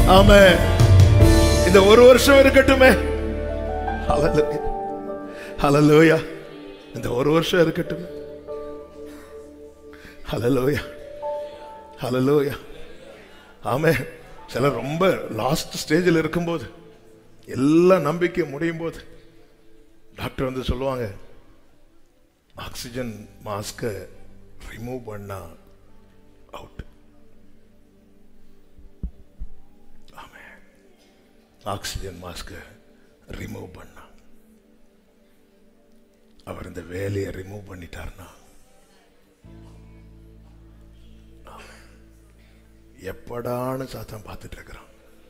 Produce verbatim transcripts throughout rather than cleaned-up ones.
ஆமென். இந்த ஒரு வருஷம் இருக்கட்டுமே. ஹல்லேலூயா, ஹல்லேலூயா. இந்த ஒரு வருஷம் இருக்கட்டுமே. ஹல்லேலூயா, ஹல்லேலூயா. ஆமென். சிலர் ரொம்ப லாஸ்ட் ஸ்டேஜில் இருக்கும்போது, எல்லா நம்பிக்கை முடியும் போது டாக்டர் வந்து சொல்லுவாங்க, ஆக்சிஜன் மாஸ்கை ரிமூவ் பண்ணா அவுட். ஆமென். ஆக்சிஜன் மாஸ்கை ரிமூவ் பண்ணா, அவர் இந்த வேலையை ரிமூவ் பண்ணிட்டார்னா எப்படான்னு சாத்தான் பார்த்துட்டு இருக்கிறான்.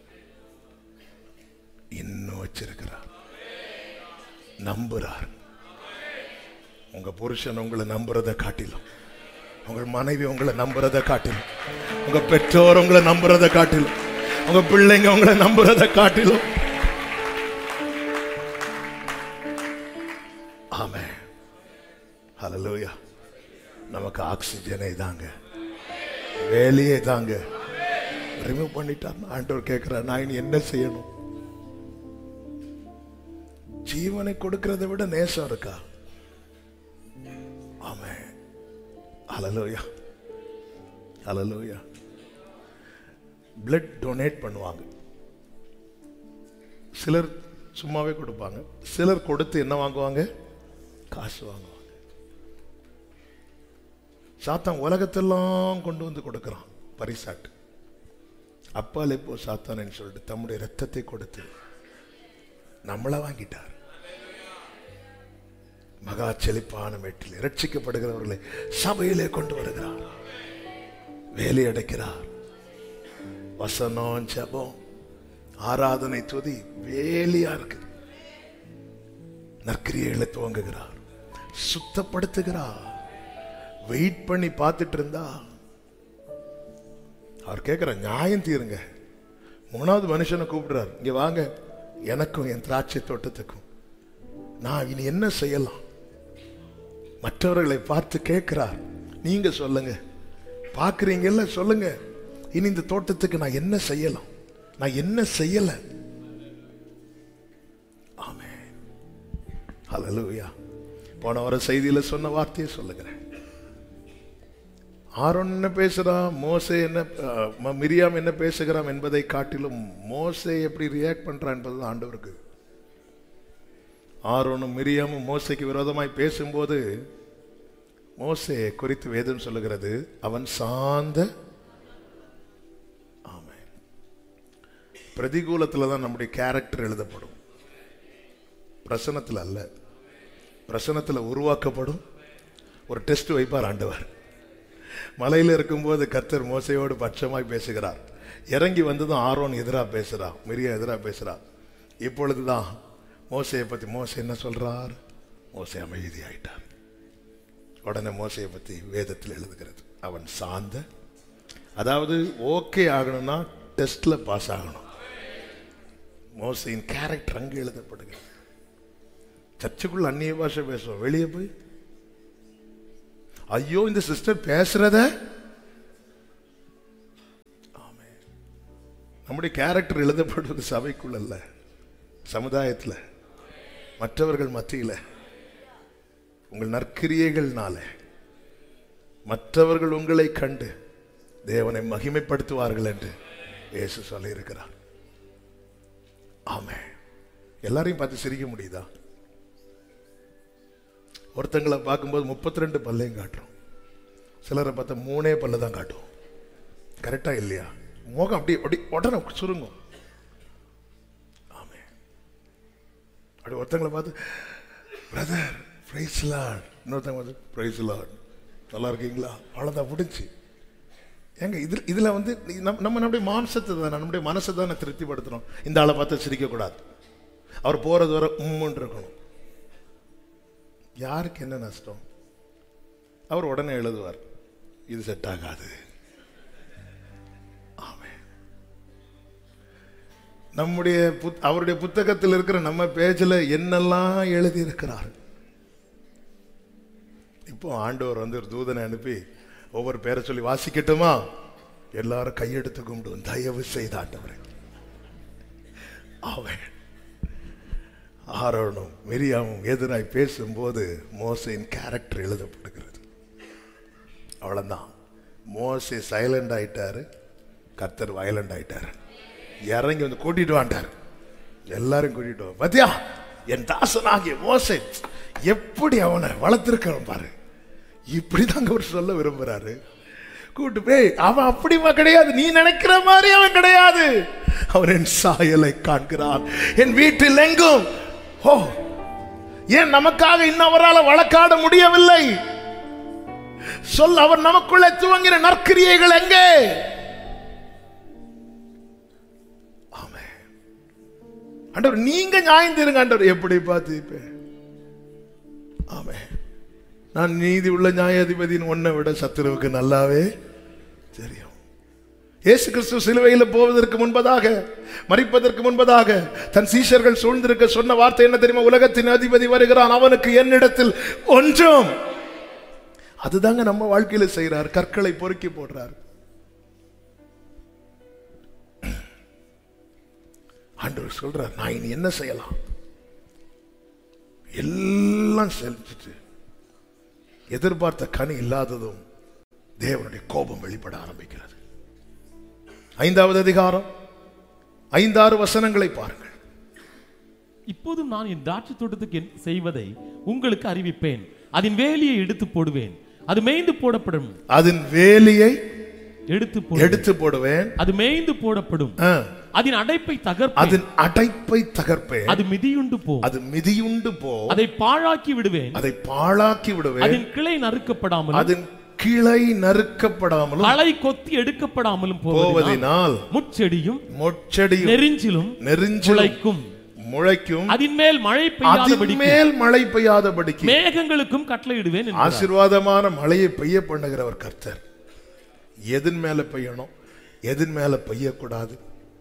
இன்னும் வச்சிருக்கிறார், நம்புறார். உங்க புருஷன் உங்களை நம்புறதை காட்டிலும், உங்கள் மனைவி உங்களை நம்புறதை காட்டிலும், உங்க பெற்றோர் உங்களை நம்புறதை காட்டிலும், உங்க பிள்ளைங்க உங்களை நம்புறதை காட்டிலும். ஆமென். ஹல்லேலூயா. நமக்கு ஆக்சிஜனே தாங்க, வேலையே தாங்க. ரிமூவ் பண்ணிட்டார். ஆண்டவர் கேட்கிறார், நான் இனி என்ன செய்யணும்? ஜீவனை கொடுக்கிறதை விட நேசம் இருக்கா? ஆமென். ஹல்லேலூயா, ஹல்லேலூயா. பிளட் டொனேட் பண்ணுவாங்க. சிலர் சும்மாவே கொடுப்பாங்க, சிலர் கொடுத்து என்ன வாங்குவாங்க? காசு வாங்குவாங்க. சாத்தான் உலகத்தெல்லாம் கொண்டு வந்து கொடுக்கிறான் பரிசாட்டு. அப்பாலே போ சாத்தானேன்னு சொல்லிட்டு தம்முடைய ரத்தத்தை கொடுத்து நம்மளை வாங்கிட்டார். மகா செழிப்பான மேட்டில் இரட்சிக்கப்படுகிறவர்களை சபையிலே கொண்டு வருகிறார், வேலை அடைக்கிறார். வசனம், ஜெபம், ஆராதனை, துதி வேலையா இருக்கு. நற்கிரியைகளை துவங்குகிறார், சுத்தப்படுத்துகிறார். வெயிட் பண்ணி பார்த்துட்டு இருந்தா அவர் கேட்கிற நியாயம் தீருங்க. மூணாவது மனுஷனை கூப்பிடுறார், இங்க வாங்க, எனக்கும் என் திராட்சை தோட்டத்துக்கும் நான் இனி என்ன செய்யலாம்? மற்றவர்களை பார்த்து கேட்கிறார், நீங்க சொல்லுங்க, பார்க்குறீங்கல்ல, சொல்லுங்க, இனி இந்த தோட்டத்துக்கு நான் என்ன செய்யலாம்? நான் என்ன செய்யல? ஆமென். ஹல்லேலூயா. போன வர செய்தியில சொன்ன வார்த்தையை சொல்லுகிறேன். ஆரோன் என்ன பேசுறான், மோசே என்ன, மிரியாம் என்ன பேசுகிறான் என்பதை காட்டிலும் மோசே எப்படி ரியாக்ட் பண்றான் என்பது ஆண்டவருக்கு. ஆரோனும் மிரியாமும் மோசைக்கு விரோதமாய் பேசும்போது மோசே குறித்து வேதம் சொல்லுகிறது, அவன் சாந்த. ஆமென். பிரதிகூலத்தில் தான் நம்முடைய கேரக்டர் எழுதப்படும், பிரசனத்தில் அல்ல. பிரசனத்தில் உருவாக்கப்படும். ஒரு டெஸ்ட் வைப்பார் ஆண்டவர். மலையில் இருக்கும்போது கர்த்தர் மோசையோடு பட்சமாய் பேசுகிறார். இறங்கி வந்ததும் ஆரோன் எதிராக பேசுறான், மிரியா எதிராக பேசுறான். இப்பொழுதுதான் மோசையை பத்தி மோசை என்ன சொல்றார்? மோசை அமைதி ஆயிட்டார். உடனே மோசையை பத்தி வேதத்தில் எழுதுகிறது, அவன் சாந்த. அதாவது ஓகே ஆகணும்னா டெஸ்ட்ல பாஸ் ஆகணும். மோசையின் கேரக்டர் அங்கே எழுதப்படுகிறது. சர்ச்சுக்குள்ள அந்நிய பாஷை பேசுவோம், வெளியே போய் ஐயோ இந்த சிஸ்டர் பேசுறத. நம்முடைய கேரக்டர் எழுதப்படுவது சபைக்குள்ள அல்ல, சமுதாயத்தில், மற்றவர்கள் மத்தியில். உங்கள் நற்கிரியைகள்னால மற்றவர்கள் உங்களை கண்டு தேவனை மகிமைப்படுத்துவார்கள் என்று இயேசு சொல்லி இருக்கிறார். ஆமென். எல்லாரையும் பார்த்து சிரிக்க முடியுதா? ஒருத்தங்களை பார்க்கும்போது முப்பத்தி ரெண்டு பல்லையும் காட்டுறோம், சிலரை பார்த்தா மூணே பல்ல தான் காட்டுவோம். கரெக்டா இல்லையா? முகம் அப்படி அப்படி உடனே சுருங்கும். ஆமென். அப்படி ஒருத்தங்களை பார்த்து பிரதர் பிரைஸ் லார்ட், இன்னொருத்தங்க பார்த்து பிரைஸ் லார்ட், நல்லா இருக்கீங்களா, அவ்வளோதான் முடிஞ்சு. ஏங்க இதுல இதுல வந்து நம்ம நம்முடைய மாம்சத்தை தானே, நம்முடைய மனசை தானே திருப்திப்படுத்துறோம். இந்த ஆளை பார்த்து சிரிக்கக்கூடாது, அவர் போறது வர உம்முன்னு இருக்கணும். யாருக்கு என்ன நஷ்டம்? அவர் உடனே எழுதுவார், இது செட் ஆகாது. ஆமென். நம்முடைய அவருடைய புத்தகத்தில் இருக்கிற நம்ம பேஜில் என்னெல்லாம் எழுதி இருக்கிறார். இப்போ ஆண்டவர் வந்து ஒரு தூதனை அனுப்பி ஒவ்வொரு பேரை சொல்லி வாசிக்கட்டுமா? எல்லாரும் கையெடுத்து கும்பிடுவோம். தயவு செய்து ஆண்டவரே அவன் ஆரோனும் மிரியாமும் எதிராய் பேசும்போது மோசேயின் கேரக்டர் எழுதப்படுகிறது. அவ்வளவுதான். மோசே சைலண்ட் ஆயிட்டாரு, கர்த்தர் வயலண்ட் ஆயிட்டாரு. இறங்கி வந்து கூட்டிட்டு வாண்டார், எல்லாரும் கூட்டிட்டு வா. பாத்தியா என் தாசனாகிய மோசே எப்படி அவனை வளர்த்திருக்கான் பாரு. இப்படிதாங்க அவர் சொல்ல விரும்புறாரு. கூட்டு போய் அவன் அப்படிமா கிடையாது, நீ நினைக்கிற மாதிரி அவன் கிடையாது. அவன் என் சாயலை காண்கிறான் என் வீட்டில் எங்கும். ஓ, ஏன் நமக்காக இன்னவரால் வழக்காட முடியவில்லை? சொல், அவர் நமக்குள்ளே துவங்கின நற்கிரியைகள் எங்கே? ஆமென். ஆண்டவர் நீங்க நியாயந்திருங்க. ஆண்டவர் எப்படி பார்த்து? ஆமென். நான் நீதி உள்ள நியாயாதிபதியின் ஒன்றை விட சத்துருவுக்கு நல்லாவே தெரியும். இயேசு கிறிஸ்து சிலுவையில் போவதற்கு முன்பதாக, மரிப்பதற்கு முன்பதாக தன் சீஷர்கள் சூழ்ந்திருக்க சொன்ன வார்த்தை என்ன தெரியுமா? உலகத்தின் அதிபதி வருகிறான், அவனுக்கு என்னிடத்தில் ஒன்றும். அதுதாங்க நம்ம வாழ்க்கையில செய்யறார். கற்களை பொறுக்கி போடுறார். ஆண்டவர் சொல்றார், நான் இனி என்ன செய்யலாம்? எல்லாம் செலுத்திட்டு எதிர்பார்த்த கனி இல்லாததும் தேவனுடைய கோபம் வெளிப்பட ஆரம்பிக்கிறது. ஐந்தாவது அதிகாரம் ஐந்தாறு வசனங்களை பாருங்கள். இப்போதும் நான் என் திராட்சை தோட்டத்துக்கு செய்வதை உங்களுக்கு அறிவிப்பேன். அதன் வேலியை எடுத்து போடுவேன், அது மேய்ந்து போடப்படும். அதன் வேலியை எடுத்து எடுத்து போடுவேன், அது மேய்ந்து போடப்படும். அதன் அடைப்பை தகர்ப்பேன், அதன் அடைப்பை தகர்ப்பேன். அது மிதியுண்டு போ, அது மிதியுண்டு போ. அதை பாழாக்கி விடுவேன், அதை பாழாக்கி விடுவேன். அதன் கிளை நறுக்கப்படாமலும், அதன் கிளை நறுக்கப்படாமலும், களை கொத்தி எடுக்கப்படாமலும் போவதினால் முட்செடியும் முட்செடியும் நெரிஞ்சிலும் நெரிஞ்சிலைக்கும் முளைக்கும். அதன் மேல் மழை பெய்யாதபடிக்கு, மேல் மழை பெய்யாதபடிக்கு மேகங்களுக்கும் கட்டளையிடுவேன். ஆசீர்வாதமான மழையை பெய்ய பண்ணுகிறவர் கர்த்தர். எதன் மேல பெய்யணும், எதன் மேல பெய்யக்கூடாது?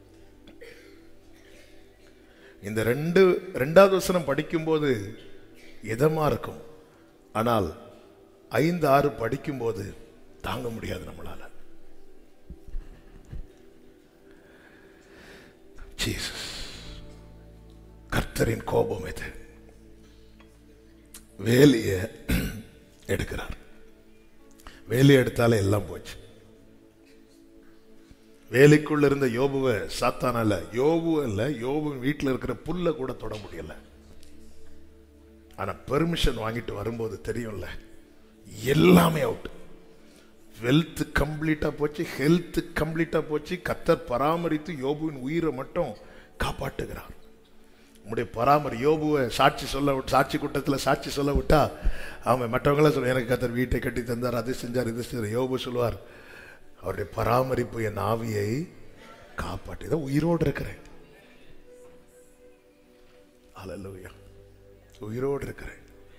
இந்த ரெண்டு ரெண்டாவது வசனம் படிக்கும்போது இதமா இருக்கும். ஆனால் ஐந்து ஆறு படிக்கும்போது தாங்க முடியாது நம்மளால. ஜீசஸ், கர்த்தரின் கோபம் இது. வேலியை எடுக்கிறார். வேலியை எடுத்தாலே எல்லாம் போச்சு. வேலைக்குள்ள இருந்த யோபுவை சாத்தானால, யோபு இல்ல, யோபு வீட்டில் இருக்கிற புல்ல கூட தொட முடியல. ஆனா பெர்மிஷன் வாங்கிட்டு வரும்போது தெரியும்ல, எல்லாமே அவுட். வெல்த் கம்ப்ளீட்டா போச்சு, ஹெல்த் கம்ப்ளீட்டா போச்சு. கர்த்தர் பராமரித்து யோபுவின் உயிரை மட்டும் காப்பாற்றுகிறார். உங்களுடைய பராமரி யோபுவை சாட்சி சொல்ல சாட்சி கூட்டத்தில் சாட்சி சொல்ல விட்டா அவன் மற்றவங்களாம் சொல்ல, எனக்கு கர்த்தர் வீட்டை கட்டி தந்தார், அது செஞ்சார், இது செஞ்சார். யோபு சொல்லுவார், அவருடைய பராமரிப்பு என் ஆவியை காப்பாற்றி தான் உயிரோடு இருக்கிறேன். அல்லேலூயா, உயிரோடு இருக்கிறேன்.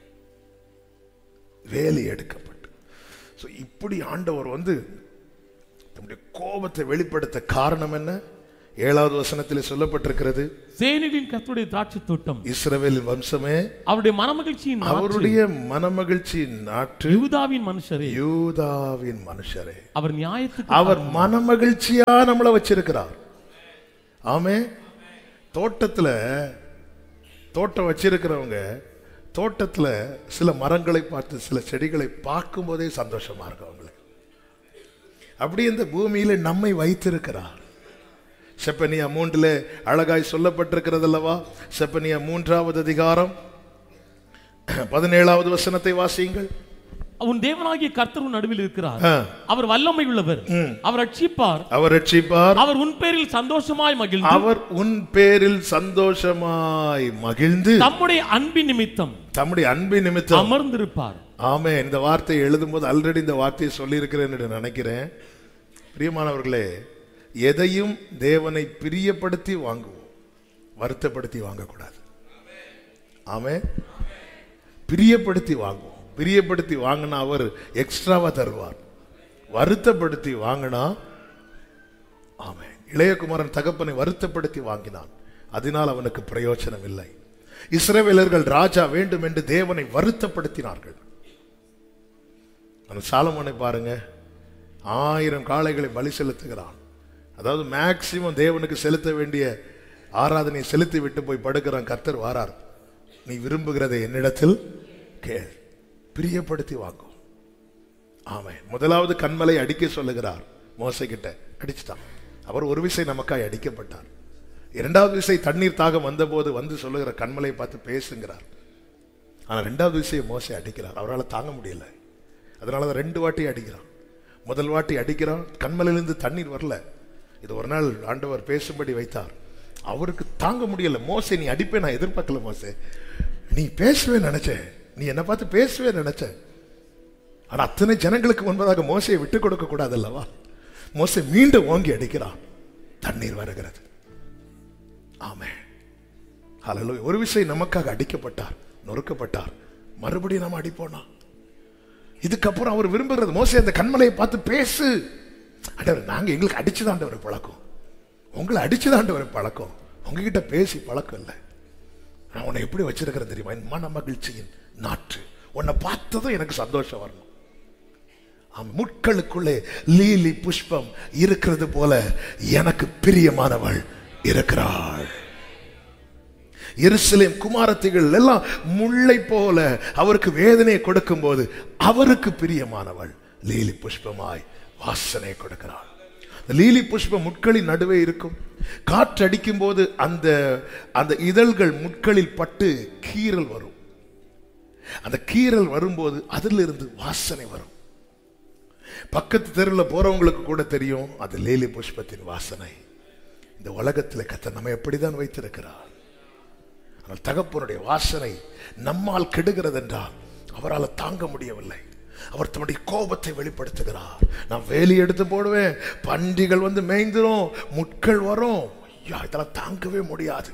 வேலி எடுக்கப்பட்டு. ஸோ இப்படி ஆண்டவர் வந்து தன்னுடைய கோபத்தை வெளிப்படுத்த காரணம் என்ன? ஏழாவது வசனத்தில் சொல்லப்பட்டிருக்கிறது, சேனைகளின் கர்த்தருடைய திராட்சை தோட்டம், இஸ்ரவேலின் வம்சமே, அவருடைய மனமகிழ்ச்சியின் அவருடைய மனமகிழ்ச்சியின் நாற்று, யூதாவின் மனுஷரே, யூதாவின் மனுஷரே. அவர் நியாயத்துக்கு அவர் மனமகிழ்ச்சியா நம்மளை வச்சிருக்கிறார். ஆமே. தோட்டத்துல தோட்டம் வச்சிருக்கிறவங்க தோட்டத்துல சில மரங்களை பார்த்து, சில செடிகளை பார்க்கும் போதே சந்தோஷமா இருக்கும் அவங்களுக்கு. அப்படி இந்த பூமியில நம்மை வைத்திருக்கிறார். செப்பனியா மூன்றுல அழகாய் சொல்லப்பட்டிருக்கிறது அல்லவா? செப்பனியா மூன்றாவது அதிகாரம் பதினேழாவது வசனத்தை வாசியுங்கள். உன் தேவனாகிய கர்த்தர் உன் நடுவில் இருக்கிறார், அவர் வல்லமை உள்ளவர், அவர் ரட்சிப்பார், அவர் ரட்சிப்பார், அவர் உன் பேரில் சந்தோஷமாய் மகிழ்ந்து, அவர் உன் பேரில் சந்தோஷமாய் மகிழ்ந்து தம்முடைய அன்பின் நிமித்தம், தம்முடைய அன்பின் நிமித்தம் அமர்ந்திருப்பார். ஆமே. இந்த வார்த்தையை எழுதும் போது ஆல்ரெடி இந்த வார்த்தையை சொல்லி இருக்கிறேன் என்று நினைக்கிறேன். பிரியமானவர்களே, எதையும் தேவனை பிரியப்படுத்தி வாங்குவோம், வருத்தப்படுத்தி வாங்கக்கூடாது. ஆமே. பிரியப்படுத்தி வாங்குவோம். பிரியப்படுத்தி வாங்கினா அவர் எக்ஸ்ட்ராவா தருவார். வருத்தப்படுத்தி வாங்கினா, ஆமே, இளையகுமாரன் தகப்பனை வருத்தப்படுத்தி வாங்கினான், அதனால் அவனுக்கு பிரயோஜனம் இல்லை. இஸ்ரவேலர்கள் ராஜா வேண்டும் என்று தேவனை வருத்தப்படுத்தினார்கள். சாலமோனை பாருங்க, ஆயிரம் காளைகளை பலி செலுத்துகிறான். அதாவது மேக்சிமம் தேவனுக்கு செலுத்த வேண்டிய ஆராதனை செலுத்தி விட்டு போய் படுக்கிறான். கர்த்தர் வாரார். நீ விரும்புகிறதை என்னிடத்தில் கேள், பிரியப்படுத்தி வாங்கும். ஆமென். முதலாவது கன்மலை அடிக்க சொல்லுகிறார் மோசே கிட்ட. அடிச்சுட்டான். அவர் ஒரு விசை நமக்காய் அடிக்கப்பட்டார். இரண்டாவது விசை தண்ணீர் தாகம் வந்த போது வந்து சொல்லுகிற கன்மலை பார்த்து பேசுங்கிறார். ஆனா ரெண்டாவது விசையை மோசே அடிக்கிறார். அவரால் தாங்க முடியல. அதனாலதான் ரெண்டு வாட்டி அடிக்கிறான். முதல் வாட்டி அடிக்கிறான், கண்மலையிலிருந்து தண்ணீர் வரல. இது ஒரு நாள் ஆண்டவர் பேசும்படி வைத்தார். அவருக்கு தாங்க முடியல. மோசே நீ அடிப்பே நான் எதிர்பார்க்கல. மோசே நீ பேசுவே நினைச்சேன், நீ என்ன பார்த்து பேசுவே நினைச்சேன். ஆனா அத்தனை ஜனங்களுக்கு முன்பதாக மோசையை விட்டு கொடுக்க கூடாது அல்லவா? மோசே மீண்டும் ஓங்கி அடிக்கிறான். தண்ணீர் வருகிறது. ஆமென். ஹல்லேலூயா. ஒரு விஷயம் நமக்காக அடிக்கப்பட்டார், நொறுக்கப்பட்டார். மறுபடியும் நம்ம அடிப்போனா? இதுக்கப்புறம் அவர் விரும்புகிறது மோசே அந்த கன்மலையை பார்த்து பேசு. ஆண்டவர் நாங்க எங்களுக்கு அடிச்சுதான் ஒரு பழக்கம், உங்களை அடிச்சுதான் ஒரு பழக்கம், உங்ககிட்ட பேசி பழக்கம் இல்லை. நான் உன்னை எப்படி வச்சிருக்கிறேன் தெரியுமா? என் மன மகிழ்ச்சியின் நாற்று. உன்னை பார்த்ததும் எனக்கு சந்தோஷம் வரணும். முட்களுக்குள்ளே லீலி புஷ்பம் இருக்கிறது போல எனக்கு பிரியமானவள் இருக்கிறாள். எருசலேம் குமாரத்திகள் எல்லாம் முல்லை போல அவருக்கு வேதனை கொடுக்கும் போது அவருக்கு பிரியமானவள் லீலி புஷ்பமாய் வாசனை கொடுக்கிறாள். லீலி புஷ்பம் முட்களின் நடுவே இருக்கும். காற்று அடிக்கும் போது அந்த அந்த இதழ்கள் முட்களில் பட்டு கீறல் வரும். அந்த கீறல் வரும்போது அதிலிருந்து வாசனை வரும். பக்கத்து தெருவில் போறவங்களுக்கு கூட தெரியும் அது லீலி புஷ்பத்தின் வாசனை. இந்த உலகத்தில் கர்த்தர் நம்ம எப்படிதான் வைத்திருக்கிறார். ஆனால் தகப்பனுடைய வாசனை நம்மால் கெடுகிறது என்றால் அவரால் தாங்க முடியவில்லை. அவர் தன்னுடைய கோபத்தை வெளிப்படுத்துகிறார். நான் வேலி எடுத்து போடுவேன், பன்றிகள் வந்து மேய்ந்துரும், முட்கள் வரும், இதெல்லாம் தாங்கவே முடியாது.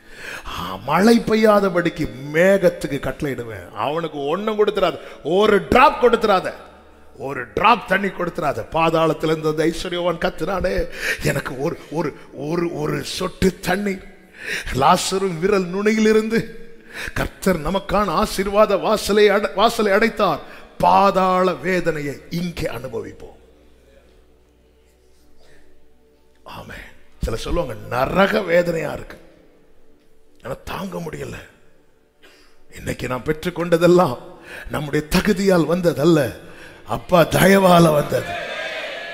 மழை பெய்யாதபடிக்கு மேகத்துக்கு கட்டளையிடுவேன். அவனுக்கு ஒன்னும் கொடுத்துறாத, ஒரு டிராப் கொடுத்துறாத, ஒரு டிராப் தண்ணி கொடுத்துறாத. பாதாளத்தில் இருந்த ஐஸ்வர்யவான் கத்துறானே, எனக்கு ஒரு ஒரு ஒரு ஒரு சொட்டு தண்ணி. லாசரும் விரல் நுனியிலிருந்து கர்த்தர் நமக்கான ஆசீர்வாத வாசலை வாசலை அடைத்தார். பாதாள வேதனையை இங்கே அனுபவிப்போம். ஆமென். சில சொல்லுவாங்க நரக வேதனையா இருக்கு, ஆனா தாங்க முடியல. இன்னைக்கு நாம் பெற்றுக்கொண்டதெல்லாம் நம்முடைய தகுதியால் வந்ததல்ல, அப்பா தயவால வந்தது.